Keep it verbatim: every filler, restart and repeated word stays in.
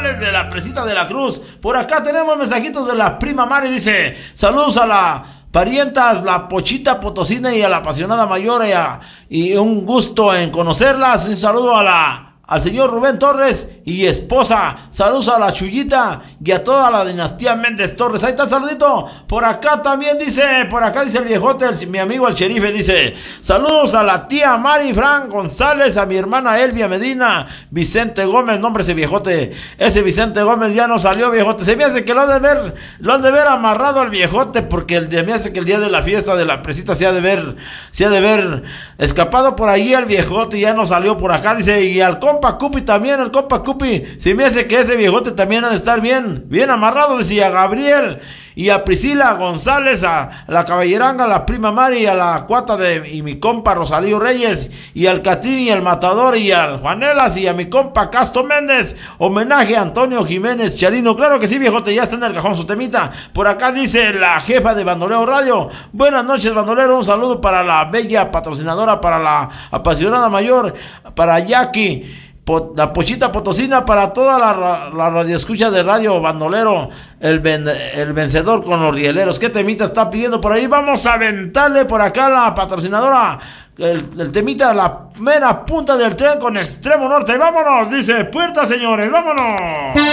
González de la Presita de la Cruz. Por acá tenemos mensajitos de la prima Mari, dice, saludos a la parientas, la Pochita Potosina y a la apasionada mayor y, a, y un gusto en conocerlas. Un saludo a la al señor Rubén Torres y esposa. Saludos a la Chuyita y a toda la dinastía Méndez Torres. Ahí está el saludito. Por acá también dice, por acá dice el viejote, el, mi amigo el sherife, dice, saludos a la tía Mari Fran González, a mi hermana Elvia Medina, Vicente Gómez, nombre ese viejote, ese Vicente Gómez ya no salió, viejote. Se me hace que lo han de ver, lo han de ver amarrado al viejote, porque el de me hace que el día de la fiesta de la Presita se ha de ver, se ha de ver escapado por allí el viejote y ya no salió por acá, dice, y al compa Cupi también, el compa Cupi, se me hace que ese viejote también ha de estar bien, bien amarrado, decía a Gabriel y a Priscila González, a la caballeranga, a la prima Mari, a la cuata de y mi compa Rosalío Reyes, y al Catrín y al Matador, y al Juanelas, y a mi compa Casto Méndez, homenaje a Antonio Jiménez Charino. Claro que sí, viejote, ya está en el cajón su temita. Por acá dice la jefa de Bandolero Radio, buenas noches, bandolero, un saludo para la bella patrocinadora, para la apasionada mayor, para Jackie, la Pochita Potosina, para toda la, la radioescucha de Radio Bandolero, el, ven, el vencedor con los rieleros. ¿Qué temita está pidiendo por ahí? Vamos a aventarle por acá la patrocinadora, el, el temita, la mera punta del tren con Extremo Norte. Vámonos, dice, puerta señores, vámonos.